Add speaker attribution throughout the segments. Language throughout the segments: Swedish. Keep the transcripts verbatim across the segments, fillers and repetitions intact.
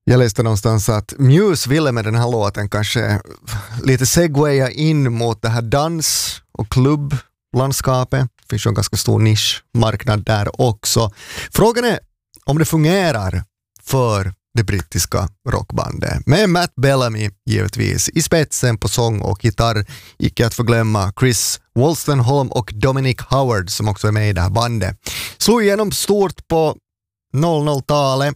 Speaker 1: Jag läste någonstans att Muse ville med den här låten kanske lite segwaya in mot det här dans- och klubblandskapet. Det finns ju en ganska stor nischmarknad där också. Frågan är om det fungerar för det brittiska rockbandet. Med Matt Bellamy givetvis i spetsen på sång och gitarr. Icke att förglömma Chris Wolstenholme och Dominic Howard som också är med i det här bandet. Slog igenom stort på noll noll-talet.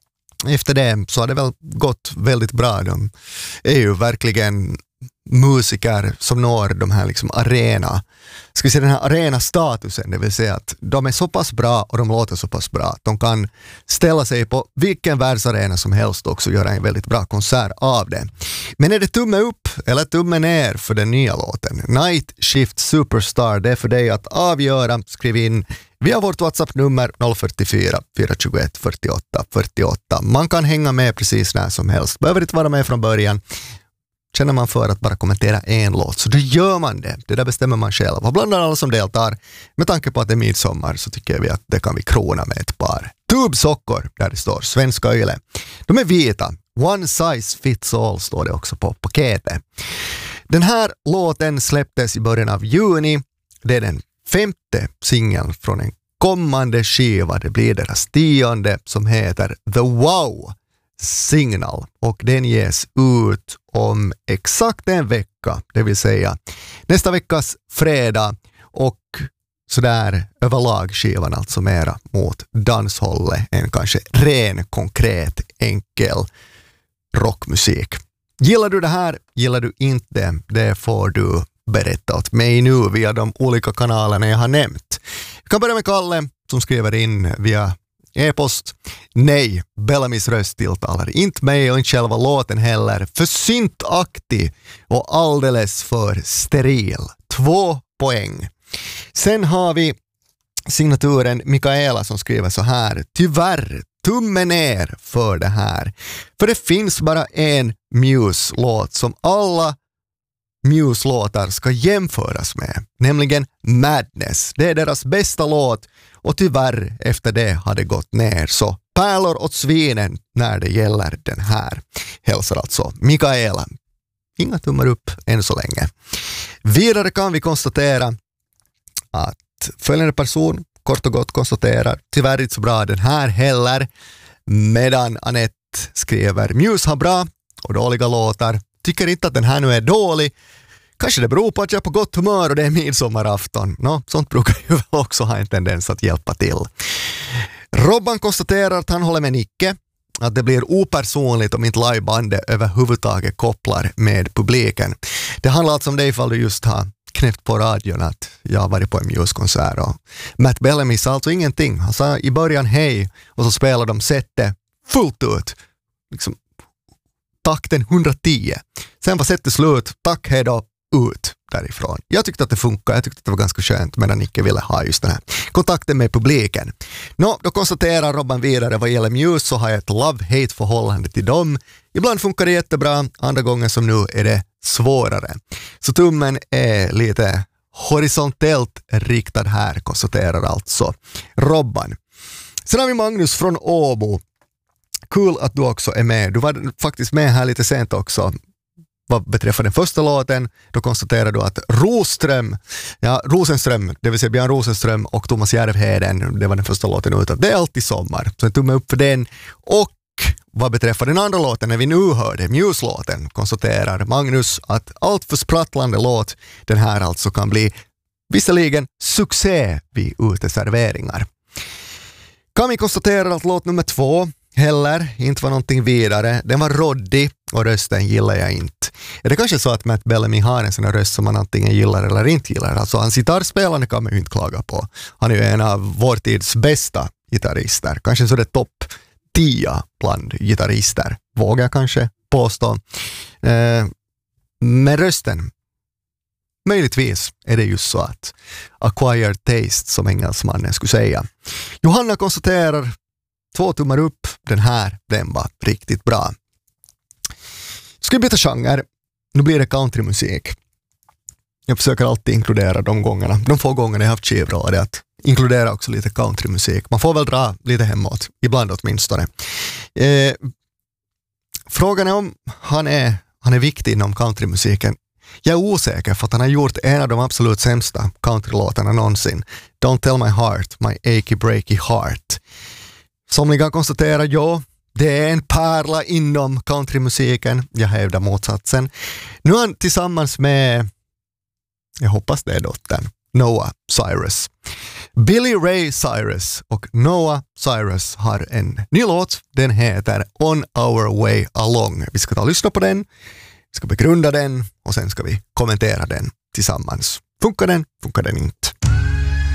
Speaker 1: Efter det så har det väl gått väldigt bra. De är ju verkligen musiker som når de här liksom arena, ska vi säga den här arena-statusen, det vill säga att de är så pass bra och de låter så pass bra att de kan ställa sig på vilken världsarena som helst och också göra en väldigt bra konsert av det. Men är det tumme upp eller tumme ner för den nya låten? Night Shift Superstar, det är för dig att avgöra. Skriv in via vårt WhatsApp-nummer noll fyra fyra, fyra två ett, fyrtioåtta fyrtioåtta. Man kan hänga med precis när som helst. Behöver inte vara med från början. Känner man för att bara kommentera en låt så då gör man det. Det där bestämmer man själv. Och bland alla som deltar, med tanke på att det är midsommar så tycker vi att det kan vi krona med ett par tubsockor där det står Svenska Yle. De är vita. One size fits all står det också på paketet. Den här låten släpptes i början av juni. Det är den femte singeln från en kommande skiva. Det blir deras tionde som heter The Wow Signal och den ges ut om exakt en vecka, det vill säga nästa veckas fredag och sådär överlag skivan alltså mera mot danshållet än kanske ren, konkret, enkel rockmusik. Gillar du det här? Gillar du inte? Det får du berätta åt mig nu via de olika kanalerna jag har nämnt. Vi kan börja med Kalle som skriver in via e-post. Nej, Bellamys röst tilltalar inte mig och inte själva låten heller. För syntaktig och alldeles för steril. Två poäng. Sen har vi signaturen Mikaela som skriver så här. Tyvärr, tumme ner för det här. För det finns bara en Muse-låt som alla Muse-låtar ska jämföras med. Nämligen Madness. Det är deras bästa låt. Och tyvärr efter det har det gått ner. Så pärlor åt svinen när det gäller den här. Hälsar alltså Mikaela. Inga tummar upp än så länge. Vidare kan vi konstatera att följande person kort och gott konstaterar tyvärr inte så bra den här heller. Medan Anette skriver Muse har bra och dåliga låtar. Tycker inte att den här nu är dålig. Kanske det beror på att jag är på gott humör och det är midsommarafton. Nå, sånt brukar ju också ha en tendens att hjälpa till. Robban konstaterar att han håller med Nicke. Att det blir opersonligt om inte livebandet överhuvudtaget kopplar med publiken. Det handlar alltså om det ifall du just har knäppt på radion att jag har varit på en Muse-konsert. Och Matt Bellamy sa alltså ingenting. Han sa i början hej och så spelar de sättet fullt ut. Liksom takten hundratio. Sen var sättet slut. Tack, hej då. Ut därifrån. Jag tyckte att det funkar. Jag tyckte att det var ganska skönt medan Nicke ville ha just den här kontakten med publiken. Nå, då konstaterar Robban vidare vad gäller Muse så har jag ett love-hate förhållande till dem. Ibland funkar det jättebra. Andra gånger som nu är det svårare. Så tummen är lite horisontellt riktad här, konstaterar alltså Robban. Sen har vi Magnus från Åbo. Kul att du också är med. Du var faktiskt med här lite sent också. Vad beträffar den första låten, då konstaterar du att Roström, ja, Rosenström, det vill säga Björn Rosenström och Thomas Järvheden, det var den första låten ut. Det är alltid sommar. Så en tumme upp för den. Och vad beträffar den andra låten, när vi nu hörde Muse-låten, konstaterar Magnus att allt för sprattlande låt, den här alltså kan bli visserligen succé vid uteserveringar. Kan vi konstatera att låt nummer två heller inte var någonting vidare. Den var roddig och rösten gillar jag inte. Är det kanske så att Matt Bellamy har en sån här röst som man antingen gillar eller inte gillar? Alltså hans gitarrspelande kan man ju inte klaga på. Han är ju en av vår tids bästa gitarrister. Kanske så det topp tio bland gitarrister. Vågar jag kanske påstå. Eh, med rösten möjligtvis är det just så att acquired taste som engelsmannen skulle säga. Johanna konstaterar två tummar upp, den här, den var riktigt bra. Ska vi byta genre? Nu blir det countrymusik. Jag försöker alltid inkludera de gångerna. De få gångerna jag har haft skivråd är att inkludera också lite countrymusik. Man får väl dra lite hemåt, ibland åtminstone. Eh, Frågan är om han är, han är viktig inom countrymusiken. Jag är osäker för att han har gjort en av de absolut sämsta countrylåtarna någonsin. Don't tell my heart, my achy breaky heart. Somliga konstaterar, ja, det är en pärla inom countrymusiken. Jag hävdar motsatsen. Nu är han tillsammans med, jag hoppas det är dottern, Noah Cyrus. Billy Ray Cyrus och Noah Cyrus har en ny låt. Den heter On Our Way Along. Vi ska ta och lyssna på den. Vi ska begrunda den och sen ska vi kommentera den tillsammans. Funkar den? Funkar den inte?